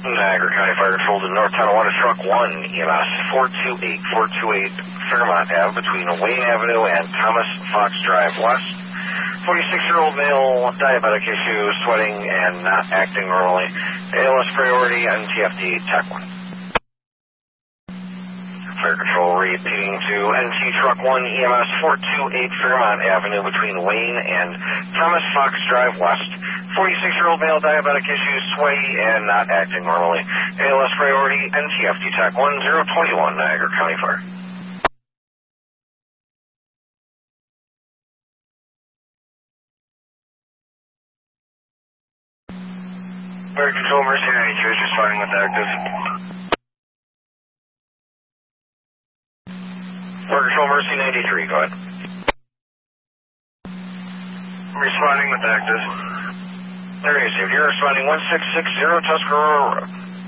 Niagara County Fire Control to North Tonawanda, Truck 1, EMS 428 Fairmont Ave between Wayne Avenue and Thomas Fox Drive West. 46-year-old male, diabetic issue, sweating and not acting normally. ALS priority, NTFD, Tech 1. Fire Control repeating to NT Truck 1, EMS 428 Fairmont Avenue between Wayne and Thomas Fox Drive West. 46-year-old male, diabetic issue, sweaty and not acting normally. ALS priority, NTFD Tech 1021, Niagara County Fire. Fire Control, Mercy 92 is responding with active. Fire Control, Mercy 93, go ahead. Responding with active. There is, if you're responding 1660 Tuscarora Road.